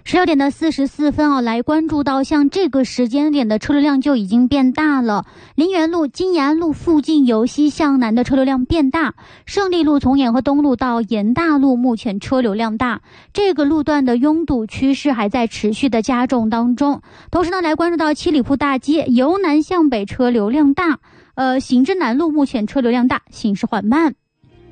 12:44来关注到像这个时间点的车流量就已经变大了。林园路、金延安路附近由西向南的车流量变大，胜利路从沿河东路到沿大路目前车流量大，这个路段的拥堵趋势还在持续的加重当中。同时呢，来关注到七里铺大街由南向北车流量大，行至南路目前车流量大，行驶缓慢。